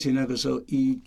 那个时候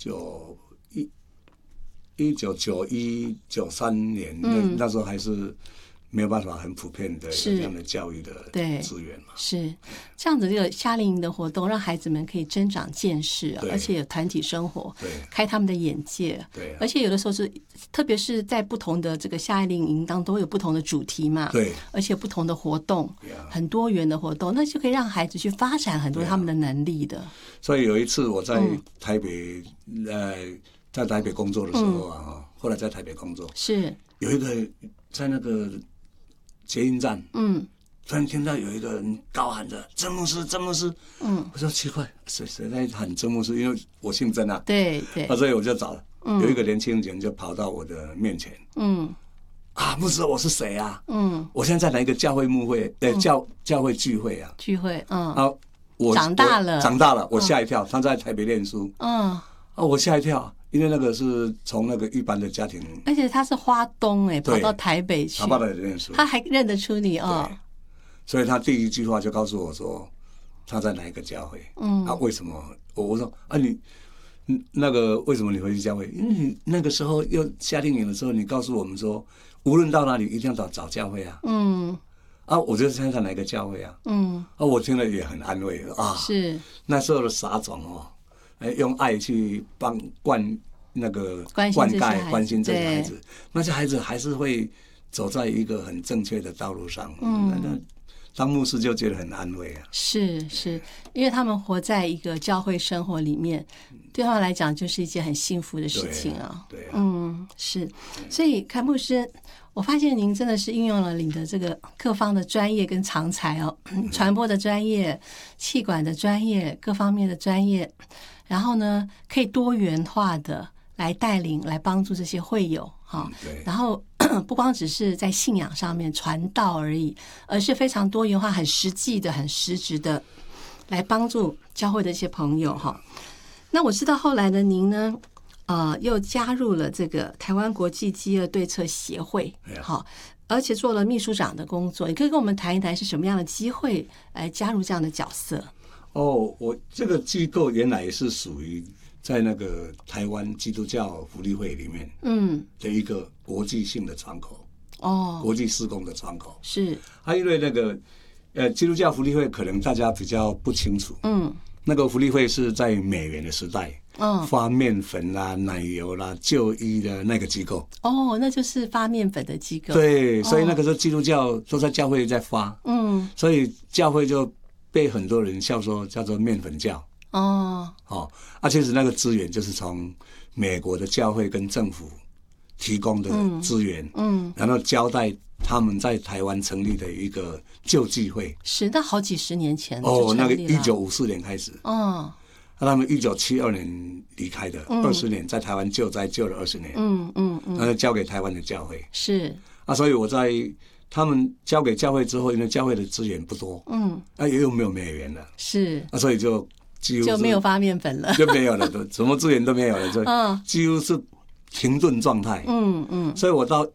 1991、93年，那时候还是没有办法很普遍的有这样的教育的资源嘛。 是这样子，这个夏令营的活动让孩子们可以增长见识，而且有团体生活，开他们的眼界。 对， 而且有的时候是，特别是在不同的这个夏令营当中，都有不同的主题嘛。 对， 而且不同的活动，很多元的活动，那就可以让孩子去发展很多他们的能力的。 所以有一次我在台北，在台北工作的时候啊，后来在台北工作， 是有一个在那个捷运站，突然听到有一个人高喊着曾牧师，曾牧师，我说奇怪，谁在喊曾牧师？因为我姓曾啊， 对， 所以我就找了，有一个年轻人就跑到我的面前，牧师，我是谁啊？我现在在哪一个教会牧会，教会聚会啊？ 聚会， 我长大了， 我吓一跳，他在台北念书，我吓一跳。因为那个是从那个一般的家庭， 而且他是花东跑到台北去， 跑到台北念书， 他还认得出你哦。 所以他第一句话就告诉我说他在哪一个教会，为什么？我说你那个为什么你回去教会？因为你那个时候又夏令营的时候，你告诉我们说，无论到哪里一定要找教会啊。我就现在在哪一个教会啊？我听了也很安慰啊。 是那时候的撒种用爱去灌溉、关心这些孩子，那些孩子还是会走在一个很正确的道路上。那当牧师就觉得很安慰啊。是， 因为他们活在一个教会生活里面，对他们来讲就是一件很幸福的事情啊。 对啊， 是。所以凯牧师，我发现您真的是运用了你的这个各方的专业跟长才哦，传播的专业、气管的专业、各方面的专业。然后呢，可以多元化的来带领、来帮助这些会友哈。然后不光只是在信仰上面传道而已，而是非常多元化、很实际的、很实质的来帮助教会的一些朋友哈。那我知道后来的您呢，又加入了这个台湾国际饥饿对策协会，好，而且做了秘书长的工作。你可以跟我们谈一谈是什么样的机会来加入这样的角色？ 我这个机构原来也是属于在那个台湾基督教福利会里面，的一个国际性的窗口，国际事工的窗口。 是因为那个基督教福利会可能大家比较不清楚，那个福利会是在美援的时代，发面粉啦、奶油啦、就医的那个机构。 那就是发面粉的机构。 对，所以那个时候基督教都在教会在发，所以教会就被很多人笑说叫做面粉教。其实那个资源就是从美国的教会跟政府提供的资源，然后交代他们在台湾成立的一个救济会。 是，那好几十年前就成立了。 那个1954年开始。他们1972年离开的，20年在台湾救灾救了20年。然后交给台湾的教会。 是。 所以我在他们交给教会之后，因为教会的资源不多，又没有美元了， 是， 所以就几乎就没有发面粉了， 就没有了，什么资源都没有了，就几乎是停顿状态。所以我到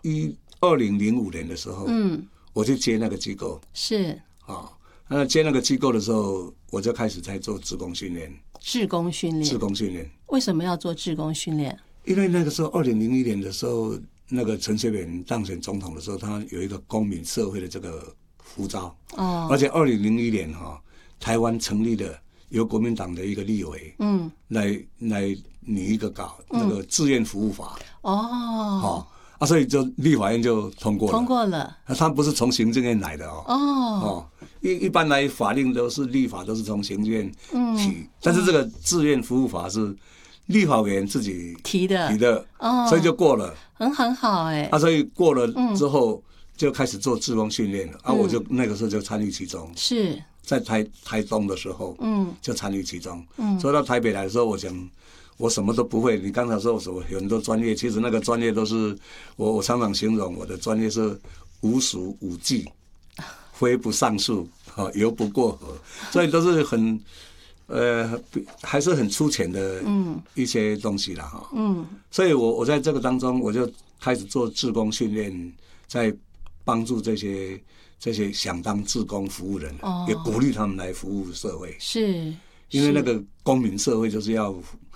2005年的时候，我去接那个机构， 是那接那个机构的时候，我就开始在做志工训练。 志工训练，为什么要做志工训练？ 因为那个时候2001年的时候，那个陈水扁当选总统的时候，他有一个公民社会的这个呼召，而且2001年台湾成立了由国民党的一个立委，来拟一个搞那个志愿服务法，所以就立法院就通过了。他不是从行政院来的一般来法令都是立法都是从行政院提，但是这个志愿服务法是立法委员自己提的，所以就过了， 很好所以过了之后就开始做志工训练了，我就那个时候就参与其中， 是在台东的时候，就参与其中，所以到台北来的时候，我讲我什么都不会。你刚才说我什么有很多专业，其实那个专业都是我常常形容我的专业是无属无技，非不上树，游不过河，所以都是很还是很粗浅的一些东西啦所以我在这个当中，我就开始做志工训练，在帮助这些想当志工服务人，也鼓励他们来服务社会。 是， 因为那个公民社会就是要